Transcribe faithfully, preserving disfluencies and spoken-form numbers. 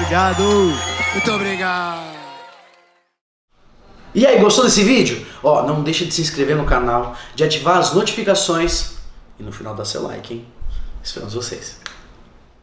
Obrigado. Muito obrigado. E aí, gostou desse vídeo? Ó, não deixa de se inscrever no canal, de ativar as notificações e no final dá seu like, hein? Esperamos vocês.